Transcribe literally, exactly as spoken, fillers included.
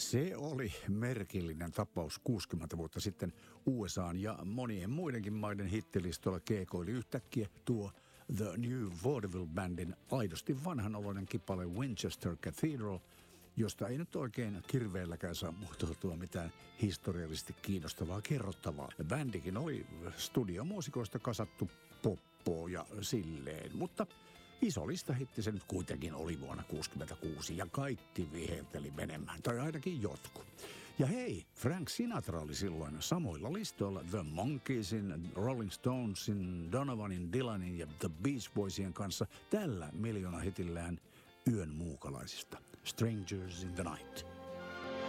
Se oli merkillinen tapaus kuusikymmentä vuotta sitten U S A:n ja monien muidenkin maiden hittilistoilla keekoili yhtäkkiä tuo The New Vaudeville Bandin aidosti vanhanoloinen kipale Winchester Cathedral, josta ei nyt oikein kirveelläkään saa muotoiltua mitään historiallisesti kiinnostavaa kerrottavaa. Bändikin oli studiomuusikoista kasattu poppo ja silleen, mutta iso listahitti se nyt kuitenkin oli vuonna kuusikymmentäkuusi ja kaikki vihelteli menemään, tai ainakin jotkut. Ja hei, Frank Sinatra oli silloin samoilla listoilla The Monkeesin, Rolling Stonesin, Donovanin, Dylanin ja The Beach Boysien kanssa tällä miljoonahitillään Yön muukalaisista, Strangers in the Night.